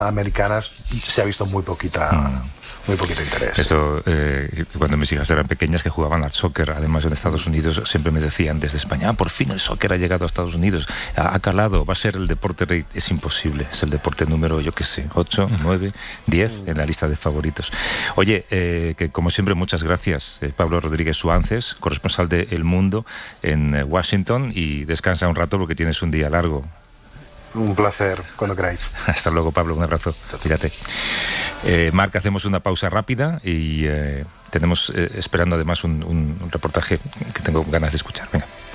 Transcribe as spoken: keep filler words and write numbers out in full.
americanas se ha visto muy poquita... Mm. Muy poquito interés. Eso, eh, cuando mis hijas eran pequeñas que jugaban al soccer, además en Estados Unidos, siempre me decían desde España, ah, por fin el soccer ha llegado a Estados Unidos, ha, ha calado, va a ser el deporte rey. Es imposible, es el deporte número, yo qué sé, ocho, nueve, diez en la lista de favoritos. Oye, eh, que como siempre, muchas gracias, eh, Pablo Rodríguez Suances, corresponsal de El Mundo en eh, Washington, y descansa un rato porque tienes un día largo. Un placer, cuando queráis. Hasta luego, Pablo, un abrazo. Fíjate. Eh, Marc, hacemos una pausa rápida y eh, tenemos eh, esperando además un, un, un reportaje que tengo ganas de escuchar. Venga.